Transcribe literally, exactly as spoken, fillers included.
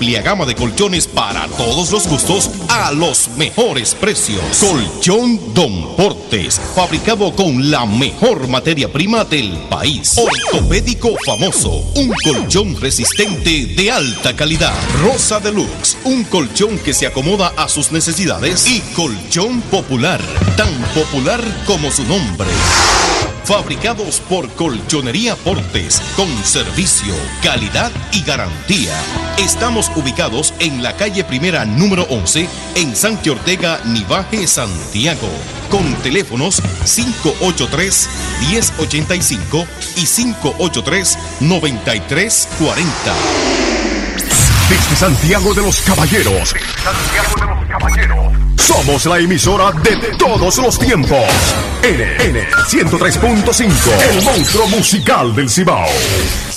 amplia gama de colchones para todos los gustos a los mejores precios. Colchón Don Portes, fabricado con la mejor materia prima del país. Ortopédico Famoso, un colchón resistente de alta calidad. Rosa Deluxe, un colchón que se acomoda a sus necesidades. Y Colchón Popular, tan popular como su nombre. Fabricados por Colchonería Portes, con servicio, calidad y garantía. Estamos ubicados en la calle Primera número once, en Santi Ortega, Nivaje, Santiago. Con teléfonos cinco ocho tres, uno cero ocho cinco y cinco ocho tres, nueve tres cuatro cero. Desde Santiago de los Caballeros. Desde Santiago de los Caballeros. Somos la emisora de todos los tiempos. N, N ciento tres punto cinco. El monstruo musical del Cibao.